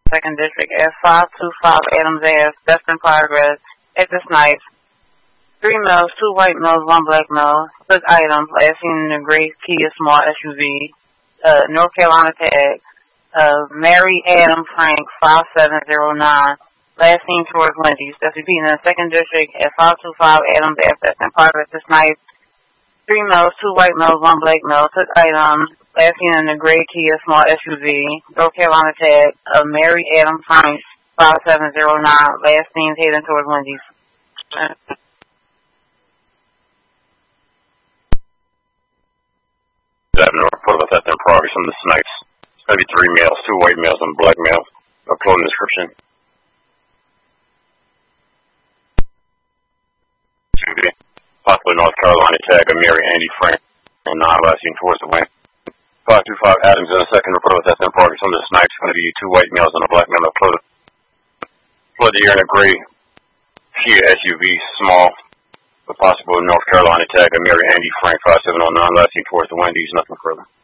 2nd District at 525 Adams Ave, Best in Progress, at the Snipes. 3 males, 2 white males, 1 black male. Took items, last seen in a gray Kia small SUV. North Carolina tag. Mary Adam Frank, 5709. Last seen towards Wendy's. That's repeating in the 2nd District at 525 Adams Ave, Best in Progress, at the Snipes. 3 males, 2 white males, 1 black male. Took items, last seen in a gray Kia small SUV. North Carolina tag. Mary Adam Frank, 5709. Last seen heading towards Wendy's. Having a report about that in progress on the Snipes. It's going to be 3 males, 2 white males, and 1 black male. Uploading description. Possibly North Carolina tag of Mary Andy Frank and non-lasting towards the wind. 525 Adams in a second report about that in progress on the Snipes. It's going to be 2 white males and 1 black male uploaded. Flood the air in a gray Kia SUV, small. The possible North Carolina tag of Mary Andy Frank 5709, lasting towards the Wendy's, nothing further.